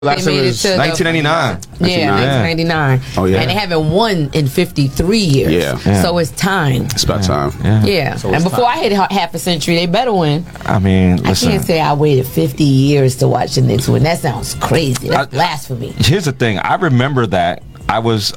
Last They made time it was to the- 1999. Yeah, 1999. Oh, yeah. And they haven't won in 53 years. Yeah. So it's time. It's about time. Yeah. So and it's before time. I hit half a century, they better win. I mean, I listen. can't say I waited 50 years to watch the Knicks win. That sounds crazy. That's blasphemy. Here's the thing. I remember that I was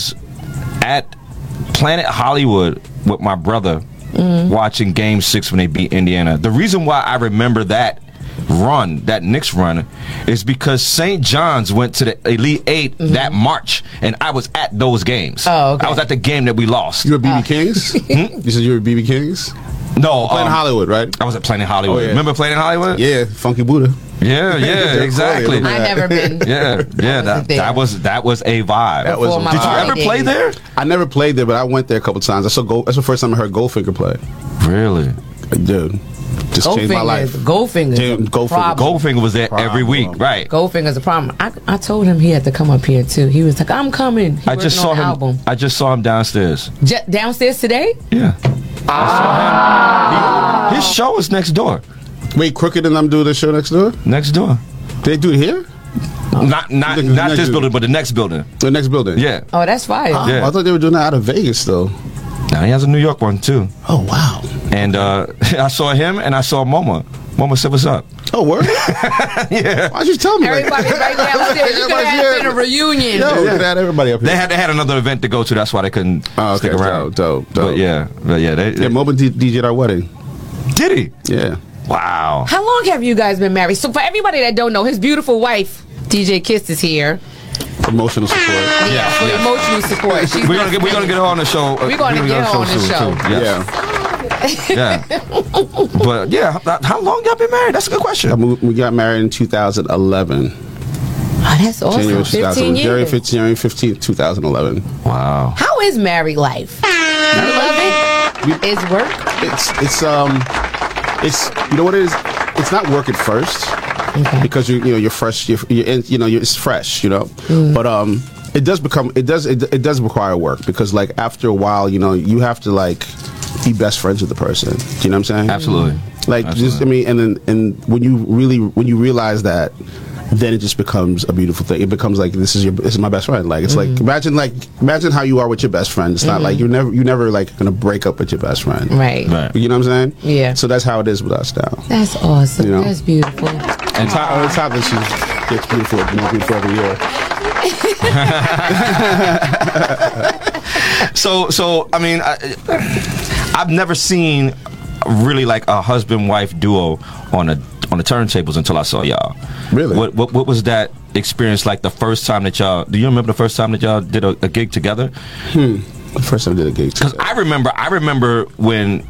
at Planet Hollywood with my brother watching Game 6 when they beat Indiana. The reason why I remember that Knicks run, is because St. John's went to the Elite 8 that March, and I was at those games. Oh, okay. I was at the game that we lost. You were BB Kings? You said you were BB Kings? No, Planet Hollywood, right? I was at Planet Hollywood. Oh, yeah. Remember Planet Hollywood? Yeah, Funky Buddha. Yeah, exactly. Yeah. I never been. Yeah, wasn't there. that was a vibe. That was Before a my Did you party ever days. play there? I never played there, but I went there a couple times. That's the first time I heard Goldfinger play. Really? Dude, just changed my life. Goldfinger's Dude, a Goldfinger. problem. Goldfinger was there every week, Problem. right? Goldfinger's a problem. I told him he had to come up here too. He was like, "I'm coming." He I just working saw on him. an album. I just saw him downstairs. Downstairs today. Yeah. I saw him. His show is next door. Wait, Crooked and them do the show next door? Next door. They do it here? Not The this next- building, but the next building. The next building? Yeah. Oh, that's fire. Yeah. I thought they were doing that out of Vegas, though. Now he has a New York one too. Oh, wow. And I saw him and I saw Moma. Moma said, "What's up?" Oh, word? Yeah. Why'd you tell me that? Everybody's right downstairs. You could Everybody's have here. been a reunion. Yeah, we could have everybody up here. They had another event to go to. That's why they couldn't Oh, okay, stick around. dope. But yeah. They Yeah, Moba DJ'd our wedding. did he? Yeah. Wow. How long have you guys been married? So for everybody that don't know, his beautiful wife, DJ Kiss, is here. Promotional support. Yeah, for yeah. emotional support. She's We're gonna get her on the show. We're gonna get her on the soon, show. too. Yes. Yeah. Yeah. But yeah, how long y'all been married? That's a good question. We got married in 2011. Oh, that's awesome. January 15 years. January 15th, 2011. Wow. How is married life? You love it? It's work? It's you know what it is? It's not work at first. Okay. Because you're fresh, it's fresh, but it does require work, because like after a while, you have to like be best friends with the person. Do you know what I'm saying? Absolutely. Like Absolutely. and when you realize that, then it just becomes a beautiful thing. It becomes like this is my best friend. Like it's like imagine how you are with your best friend. It's not like you're never like gonna break up with your best friend. Right. You know what I'm saying? Yeah. So that's how it is with us now. That's awesome. You know? That's beautiful. And on top that she gets beautiful, more beautiful every year. So I mean, I've never seen really like a husband-wife duo on the turntables until I saw y'all. Really? What was that experience like the first time that y'all? Do you remember the first time that y'all did a gig together? The first time I did a gig. Because I remember when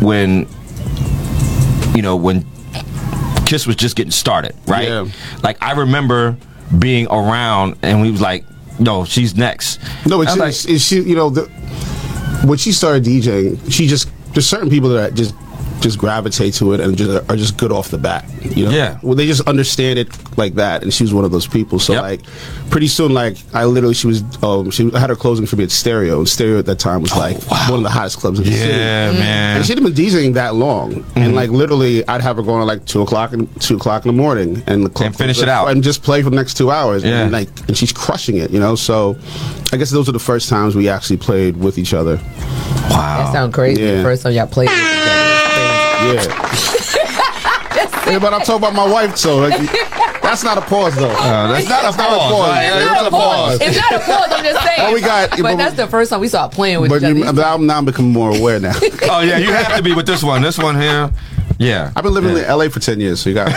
Kiss was just getting started, right? Yeah. Like I remember being around and we was like, no, she's next. No, but I was she when she started DJing, there's certain people that just gravitate to it and are just good off the bat. Yeah. Well, they just understand it like that, and she was one of those people. So Yep. like, pretty soon, like I had her closing for me at Stereo, and Stereo at that time was like one of the hottest clubs in the city. Yeah, man. And she'd been DJing that long, and like literally, I'd have her going at like 2 o'clock in the morning, and the club And finish it out. and just play for the next 2 hours. Yeah. And she's crushing it, So, I guess those are the first times we actually played with each other. That sounds crazy. Yeah. The first time y'all played with each other. Yeah. Yeah, but I'm talking about my wife, so like, that's not a pause though. That's not a pause. pause. Right? It's not a pause. It's not a pause. I'm just saying. All we got- but that's the first time we started playing with But each other. I'm now becoming more aware now. Oh yeah, you have to be with this one. This one here. Yeah. I've been living in LA for 10 years, so you got.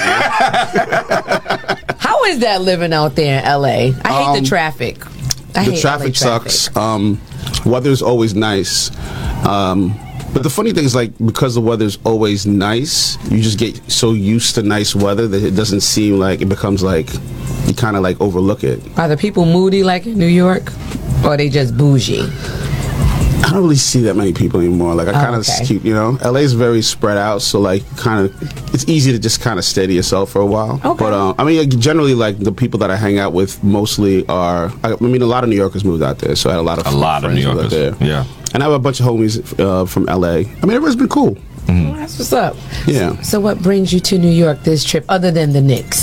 How is that living out there in LA? I hate the traffic. I The hate traffic LA sucks. Weather's always nice. But the funny thing is, like, because the weather's always nice, you just get so used to nice weather that it doesn't seem like it becomes like you kind of like overlook it. Are the people moody like in New York? Or are they just bougie? I don't really see that many people anymore. Like I kind of okay. keep, LA's very spread out, so like kind of it's easy to just kind of steady yourself for a while. Okay. But I mean, like, generally, like the people that I hang out with mostly are. I mean, a lot of New Yorkers moved out there, so I had a lot of A lot of friends New who lived Yorkers. there. Yeah. And I have a bunch of homies from LA. I mean, everyone's been cool. That's what's up. Yeah. So what brings you to New York this trip other than the Knicks?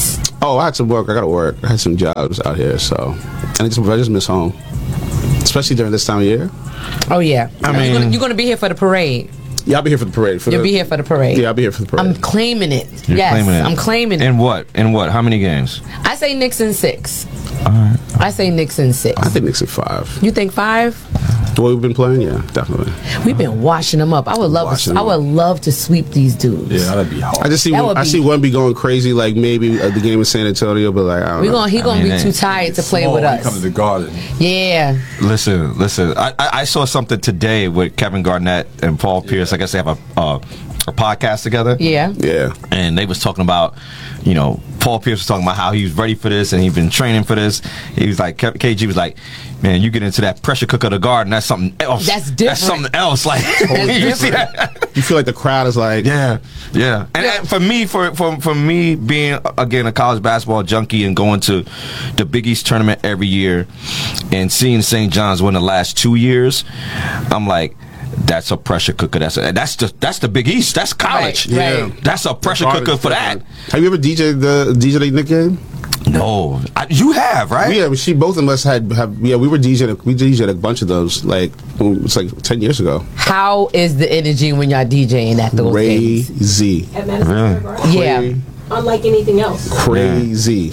Oh, I had some work. I got to work. I had some jobs out here, so I just miss home, especially during this time of year. Oh yeah. I mean- you're gonna be here for the parade. Yeah, I'll be here for the parade. You'll be here for the parade. Yeah, I'll be here for the parade. I'm claiming it. You're yes, claiming it. I'm claiming it. In what? In what? How many games? I say Knicks in 6. All right. I say Knicks in 6. I think Knicks at 5. You think 5? The way we've been playing, yeah, definitely. We've been washing them up. I would love to sweep these dudes. Yeah, that'd be hard. I just see That would be- see Wemby going crazy, like maybe at the game in San Antonio, but like I don't know. He gonna I mean, be too tired to play Small with when it comes us. to the Garden. Yeah. Listen. I saw something today with Kevin Garnett and Paul Pierce. I guess they have a podcast together. Yeah. Yeah, And they was talking about, Paul Pierce was talking about how he was ready for this and he'd been training for this. He was like, KG was like, man, you get into that pressure cooker of the Garden, that's something else. That's different. That's something else. Like, you see that? you feel like the crowd is like, Yeah. And for me, for me being again a college basketball junkie and going to the Big East tournament every year and seeing St. John's win the last 2 years, I'm like, that's a pressure cooker. That's the Big East. That's college. Right. Yeah. That's a pressure cooker for that. Have you ever DJ'd the Knick game? No, you have, right? Yeah, both of us have. Yeah, we DJ'd a bunch of those. Like it's like 10 years ago. How is the energy when y'all DJing at those games? Crazy, At Madison Really? Square Garden. Yeah. Unlike anything else. crazy.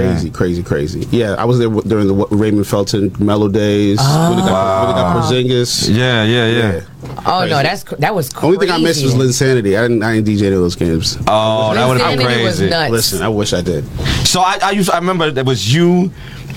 Yeah, I was there during the Raymond Felton Mellow days. When they got Porzingis. Yeah. Oh no, that was crazy. Only thing I missed was Linsanity. I didn't DJ any of those games. Oh, that would have been Linsanity was crazy. nuts. Listen, I wish I did. So I remember there was you,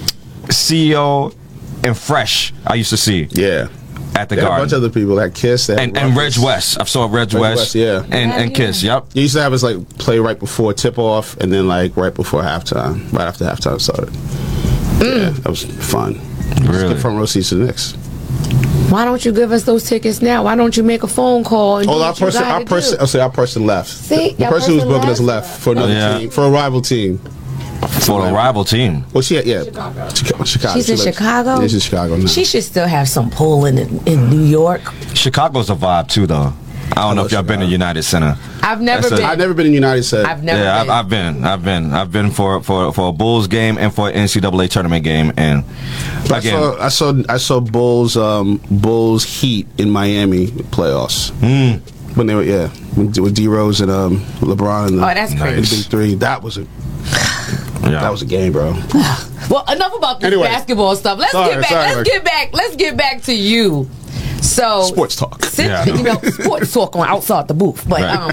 CEO, and Fresh. I used to see Yeah. at the They had a Garden. bunch of other people that Kiss. and Reg West. I saw Reg West. yeah. And Kiss. Yep. You used to have us like play right before tip off and then like right before halftime. Right after halftime started. Yeah, that was fun. Really? Get front row seats to the Knicks. Why don't you give us those tickets now? Why don't you make a phone call and do Oh, what you gotta do? our person left. See, the your person who was person booking us left? left for another Yeah. team, for a rival team. For a rival team. Well, Chicago. She's in She lives- Chicago? Yeah, she's in Chicago now. She should still have some pull in New York. Chicago's a vibe too, though. I don't know if y'all been to United Center. I've never That's a- been. I've never been in United States. I've never Yeah, been. I've been for a Bulls game and for an NCAA tournament game, and again, I saw Bulls Heat in Miami playoffs. When they were with D Rose and LeBron and Oh, that's the crazy. big three. That was a game, bro. Well, enough about this Anyway. basketball stuff. Let's Sorry, get back. sorry, Let's Mark. get back. Let's get back to you. So Sports talk. Since, Yeah. sports talk on outside the booth, but Right.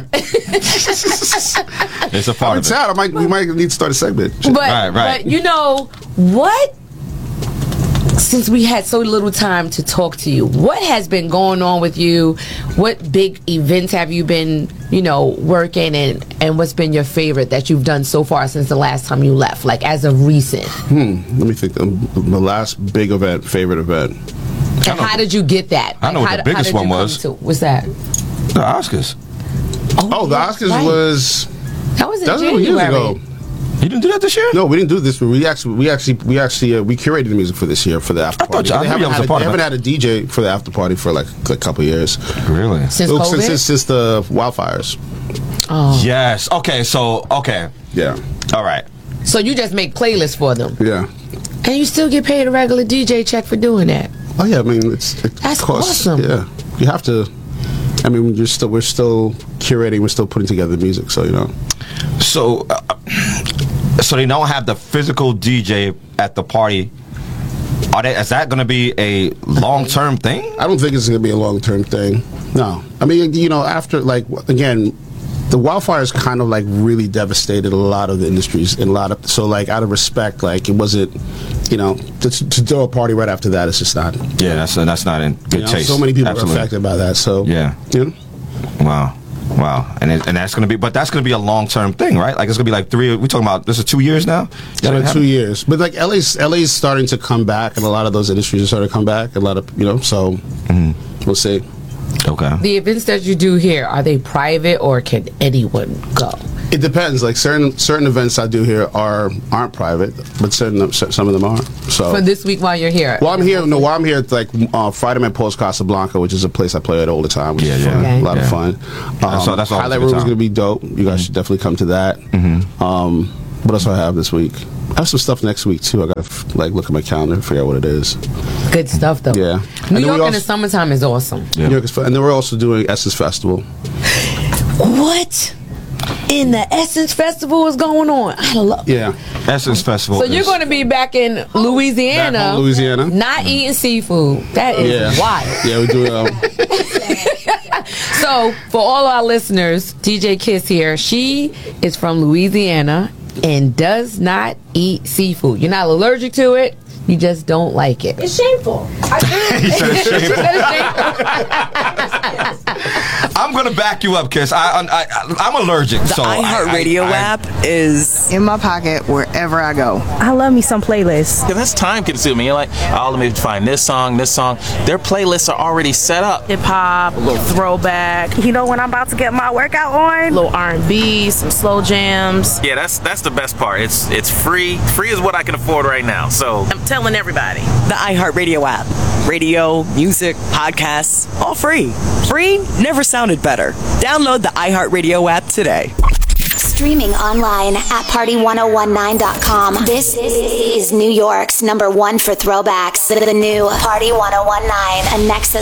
it's a part I'm of it. sad. We might need to start a segment. Right. But you know what? Since we had so little time to talk to you, what has been going on with you? What big events have you been, working and what's been your favorite that you've done so far since the last time you left, like as of recent? Let me think. The last big event, favorite event. And how did you get that? I know what the how biggest did you one come was. to- What's that? The Oscars. Oh, the yeah, Oscars right. was That was in that was January. years ago. You didn't do that this year? No, we didn't do this. We curated the music for this year for the after party. I They knew y'all was a haven't part they of haven't had a DJ for the after party for like a couple years. Really? Since Look, COVID? since the wildfires. Oh. Yes. Okay. Yeah, All right. So you just make playlists for them, yeah. and you still get paid a regular DJ check for doing that. Oh yeah, I mean it That's costs. awesome. Yeah, you have to. I mean, we're still curating. We're still putting together the music. So So, so they don't have the physical DJ at the party. Is that going to be a long-term thing? I don't think it's going to be a long-term thing. No, I mean after again. The wildfires kind of really devastated a lot of the industries and out of respect, it wasn't, to throw a party right after that, it's just not. Yeah, that's not in good taste. So many people Absolutely. are affected by that. So Yeah. Wow. And that's going to be a long-term thing, right? Like it's going to be 3. We're talking about this is 2 years now. It's been 2 years, but LA's starting to come back, and a lot of those industries are starting to come back. A lot of so we'll see. Okay. The events that you do here, are they private or can anyone go? It depends. Certain events I do here aren't private, but some of them are. So For this week while you're here? While I'm here, it's Friday Man Paul's Casablanca, which is a place I play at all the time. Which is Yeah, fun. Okay. A lot of Yeah. fun. That's always a Highlight good Room is time. going to be dope. You guys should definitely come to that. What else do I have this week? I have some stuff next week too. I gotta look at my calendar and figure out what it is. Good stuff though. Yeah. New York in the summertime is awesome. New York is fun. And then we're also doing Essence Festival. What in the Essence Festival is going on? I love. Yeah. Essence Festival. So you're going to be back in Louisiana. Back home, Louisiana. Not eating seafood. That is wild. Yeah, we do. So for all our listeners, DJ Kiss here. She is from Louisiana and does not eat seafood. You're not allergic to it. You just don't like it. It's shameful. He said it's shameful. I'm going to back you up, Kiss. I'm allergic. The iHeartRadio app is in my pocket wherever I go. I love me some playlists. That's time consuming. You're like, oh, let me find this song. Their playlists are already set up. Hip hop, a little throwback. You know when I'm about to get my workout on? A little R&B, some slow jams. Yeah, that's the best part. It's free. Free is what I can afford right now. So I'm telling everybody. the iHeartRadio app. Radio, music, podcasts, all free. Free never sounded better. Download the iHeartRadio app today. Streaming online at party1019.com. This is New York's #1 for throwbacks. The new Party 1019, a Nexus